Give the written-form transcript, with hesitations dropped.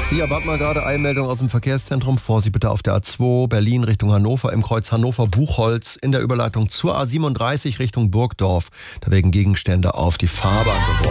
Sie erwarten mal gerade Eilmeldung aus dem Verkehrszentrum. Vorsicht bitte auf der A2 Berlin Richtung Hannover im Kreuz Hannover-Buchholz in der Überleitung zur A37 Richtung Burgdorf. Da werden Gegenstände auf die Fahrbahn geworfen.